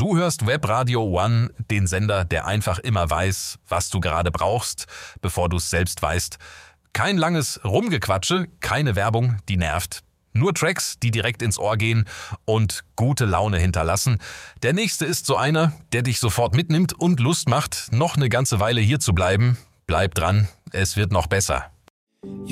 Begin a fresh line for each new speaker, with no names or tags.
Du hörst Webradio One, den Sender, der einfach immer weiß, was du gerade brauchst, bevor du es selbst weißt. Kein langes Rumgequatsche, keine Werbung, die nervt. Nur Tracks, die direkt ins Ohr gehen und gute Laune hinterlassen. Der nächste ist so einer, der dich sofort mitnimmt und Lust macht, noch eine ganze Weile hier zu bleiben. Bleib dran, es wird noch besser.